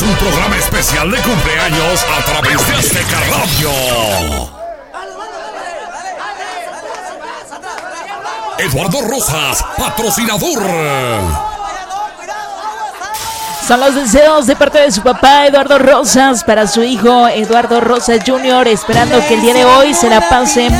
un programa especial de cumpleaños a través de Azteca Radio. Eduardo Rosas, patrocinador. Son los deseos de parte de su papá Eduardo Rosas para su hijo Eduardo Rosas Jr., esperando que el día de hoy se la pase